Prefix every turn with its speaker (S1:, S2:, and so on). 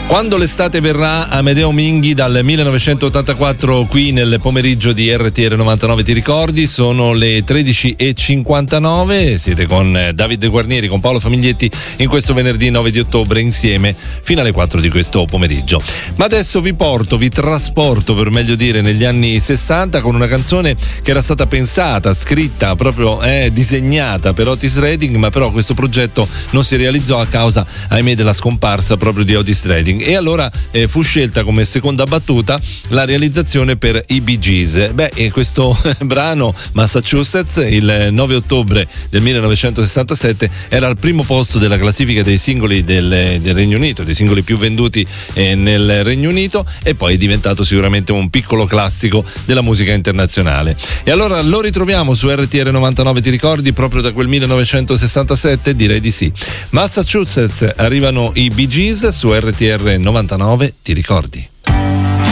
S1: Quando l'estate verrà, Amedeo Minghi dal 1984 qui nel pomeriggio di RTR 99, ti ricordi? Sono le 13:59, siete con Davide Guarnieri, con Paolo Famiglietti in questo venerdì 9 di ottobre insieme fino alle 4 di questo pomeriggio. Ma adesso vi trasporto per meglio dire negli anni 60 con una canzone che era stata pensata, scritta, proprio disegnata per Otis Redding, ma però questo progetto non si realizzò a causa, ahimè, della scomparsa proprio di Otis Redding. E allora fu scelta come seconda battuta la realizzazione per i Bee Gees. Questo brano, Massachusetts, il 9 ottobre del 1967 era al primo posto della classifica dei singoli del Regno Unito, dei singoli più venduti nel Regno Unito, e poi è diventato sicuramente un piccolo classico della musica internazionale. E allora lo ritroviamo su RTR 99, ti ricordi, proprio da quel 1967? Direi di sì. Massachusetts, arrivano i Bee Gees su RTR 99, ti ricordi?